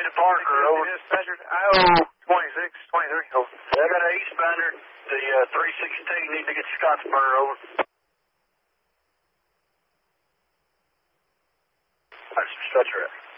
me to Parker, over. Dispatcher, Iowa 26, 23, over. I got an eastbounder, the 316, need to get to Scottsburg, over. That's Dispatcher.